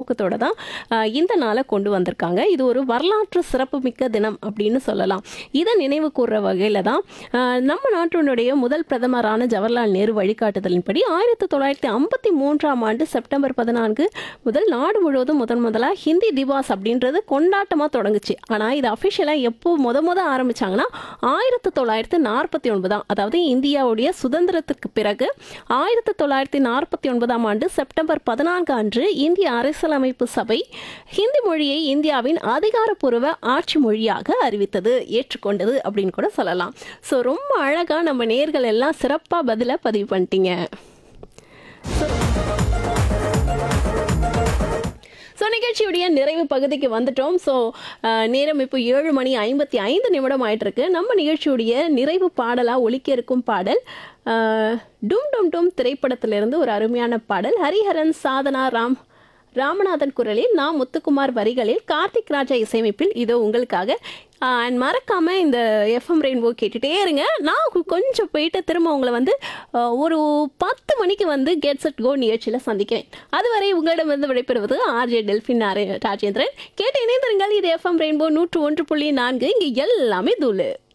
நோக்கத்தோட தான் இந்த நாளை கொண்டு வந்திருக்காங்க. இது ஒரு வரலாற்று சிறப்புமிக்க தினம் அப்படின்னு சொல்லலாம். இதை நினைவு கூர்ற வகையில் தான் நம்ம நாட்டினுடைய முதல் பிரதமரான ஜவஹர்லால் நேரு வழிகாட்டுதலின்படி 1953ஆம் ஆண்டு செப்டம்பர் 14 முதல் நாடு முழுவதும் முதலாக ஹிந்தி திவாஸ் அப்படின்றது கொண்டாட்டமாக தொடங்குச்சு. ஆனால் இது அஃபிஷியலாக எப்போ முத ஆரம்பிச்சாங்கன்னா 1949 அதாவது இந்தியாவுடைய சுதந்திரத்துக்கு பிறகு 1949ஆம் ஆண்டு செப்டம்பர் 14 அன்று இந்திய அரசியலமைப்பு சபை ஹிந்தி மொழியை இந்தியாவின் அதிகாரப்பூர்வ ஆட்சி மொழியாக அறிவித்தது, ஏற்றுக்கொண்டது அப்படின்னு கூட சொல்லலாம். ஸோ ரொம்ப அழகாக நம்ம நேயர்கள் எல்லாம் சிறப்பாக பதிலை பதிவு பண்ணிட்டீங்க. ஸோ நிகழ்ச்சியுடைய நிறைவு பகுதிக்கு வந்துட்டோம். ஸோ நேரம் இப்போ 7:55 ஆயிட்டிருக்கு. நம்ம நிகழ்ச்சியுடைய நிறைவு பாடலாக ஒலிக்க இருக்கும் பாடல் டும் டும் டும் திரைப்படத்திலிருந்து ஒரு அருமையான பாடல். ஹரிஹரன், சாதனா, ராமநாதன் குரலில், நான் முத்துக்குமார் வரிகளில், கார்த்திக் ராஜா இசையமைப்பில் இதோ உங்களுக்காக. அண்ட் மறக்காம இந்த எஃப்எம் ரெயின்போ கேட்டுட்டே இருங்க. நான் கொஞ்சம் போயிட்டு திரும்ப உங்களை வந்து ஒரு 10 மணிக்கு வந்து கெட் செட் கோ நிகழ்ச்சியில் சந்திக்கிறேன். அதுவரை உங்களிடம் வந்து விடைபெறுவது ஆர்ஜே டெல்பின் ராஜேந்திரன். கேட்டு இணைந்திருங்கள். இது எஃப்எம் ரெயின்போ 101.4. இங்கே எல்லாமே தூளு.